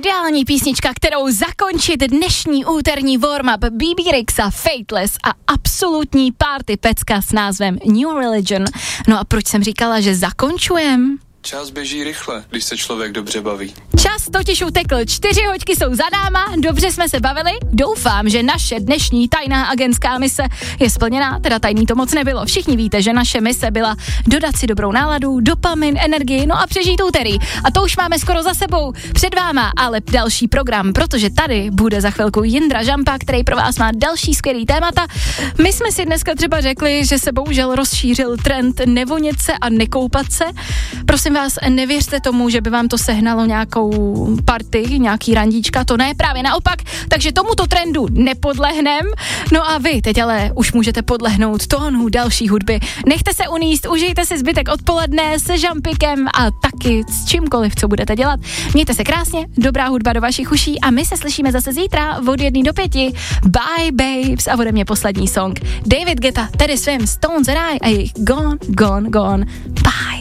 ideální písnička, kterou zakončit dnešní úterní warm-up. BB Rexa, Fateless a absolutní party pecka s názvem New Religion. No a proč jsem říkala, že zakončujem? Čas běží rychle, když se člověk dobře baví. Čas totiž utekl, 4 hoďky jsou za náma, dobře jsme se bavili, doufám, že naše dnešní tajná agentská mise je splněná, teda tajný to moc nebylo. Všichni víte, že naše mise byla dodat si dobrou náladu, dopamin, energii, no a přežít úterý. A to už máme skoro za sebou, před váma, ale další program, protože tady bude za chvilku Jindra Žampa, který pro vás má další skvělý témata. My jsme si dneska třeba řekli, že se bohužel rozšířil trend nevonit se a nekoupat se. Prosím vás, nevěřte tomu, že by vám to sehnalo nějakou party, nějaký randíčka, to ne, právě naopak, takže tomuto trendu nepodlehnem. No a vy teď ale už můžete podlehnout tónu další hudby. Nechte se uníst, užijte si zbytek odpoledne se Žampikem a taky s čímkoliv, co budete dělat. Mějte se krásně, dobrá hudba do vašich uší a my se slyšíme zase zítra od 1 do 5. Bye babes a ode mě poslední song. David Guetta, Teddy Swims, Stones and I a jejich Gone, Gone, Gone. Bye.